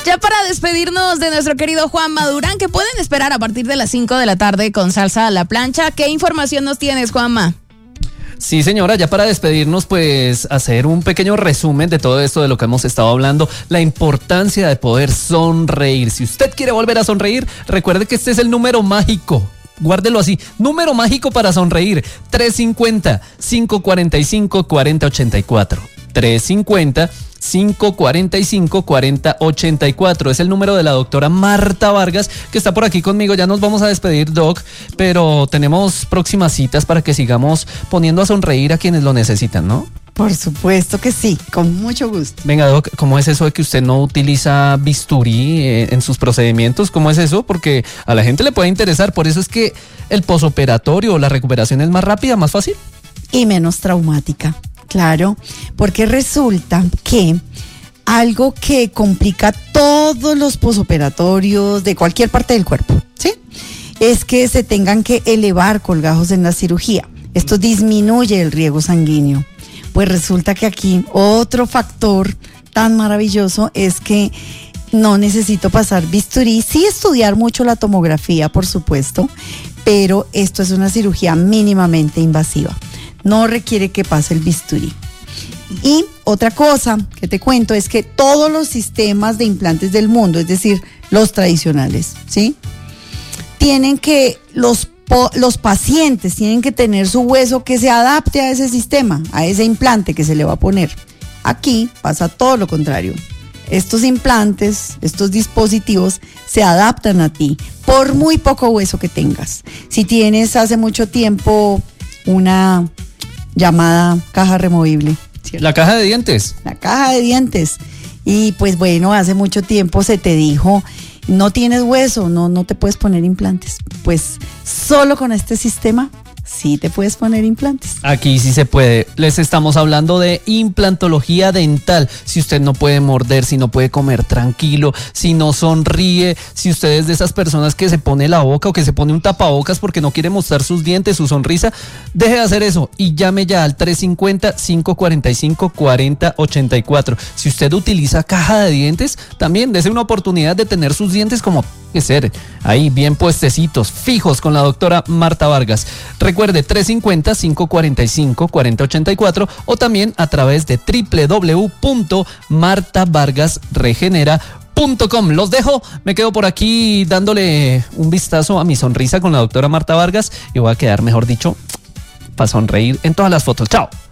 Ya para despedirnos de nuestro querido Juan Madurán, que pueden esperar a partir de las 5 de la tarde con Salsa a la Plancha. ¿Qué información nos tienes, Juanma? Sí, señora, ya para despedirnos, pues hacer un pequeño resumen de todo esto de lo que hemos estado hablando, la importancia de poder sonreír. Si usted quiere volver a sonreír, recuerde que este es el número mágico. Guárdelo así, número mágico para sonreír, 350-545-4084. 350-545-4084. Es el número de la doctora Marta Vargas, que está por aquí conmigo. Ya nos vamos a despedir, Doc, pero tenemos próximas citas para que sigamos poniendo a sonreír a quienes lo necesitan, ¿no? Por supuesto que sí, con mucho gusto. Venga, Doc, ¿cómo es eso de que usted no utiliza bisturí en sus procedimientos? ¿Cómo es eso? Porque a la gente le puede interesar. Por eso es que el posoperatorio, la recuperación es más rápida, más fácil. Y menos traumática. Claro, porque resulta que algo que complica todos los posoperatorios de cualquier parte del cuerpo, ¿sí? Es que se tengan que elevar colgajos en la cirugía. Esto disminuye el riego sanguíneo. Pues resulta que aquí otro factor tan maravilloso es que no necesito pasar bisturí, sí estudiar mucho la tomografía, por supuesto, pero esto es una cirugía mínimamente invasiva. No requiere que pase el bisturí. Y otra cosa que te cuento es que todos los sistemas de implantes del mundo, es decir, los tradicionales, ¿sí? Tienen que, los pacientes tienen que tener su hueso que se adapte a ese sistema, a ese implante que se le va a poner. Aquí pasa todo lo contrario. Estos implantes, estos dispositivos se adaptan a ti por muy poco hueso que tengas. Si tienes hace mucho tiempo una llamada caja removible, ¿cierto? La caja de dientes. La caja de dientes. Y pues bueno, hace mucho tiempo se te dijo, no tienes hueso, no te puedes poner implantes. Pues solo con este sistema sí te puedes poner implantes. Aquí sí se puede. Les estamos hablando de implantología dental. Si usted no puede morder, si no puede comer tranquilo, si no sonríe, si usted es de esas personas que se pone la boca o que se pone un tapabocas porque no quiere mostrar sus dientes, su sonrisa, deje de hacer eso y llame ya al 350-545-4084. Si usted utiliza caja de dientes, también dése una oportunidad de tener sus dientes como que ser ahí bien puestecitos, fijos con la doctora Marta Vargas. Recuerde 350-545-4084 o también a través de www.martavargasregenera.com. Los dejo, me quedo por aquí dándole un vistazo a mi sonrisa con la doctora Marta Vargas y voy a quedar, mejor dicho, para sonreír en todas las fotos. Chao.